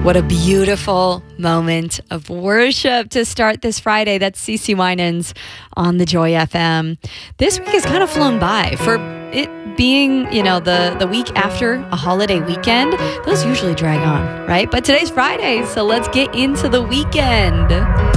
What a beautiful moment of worship to start this Friday. That's CeCe Winans on the Joy FM. This week has kind of flown by. For it being, the week after a holiday weekend, those usually drag on, right? But today's Friday, so let's get into the weekend.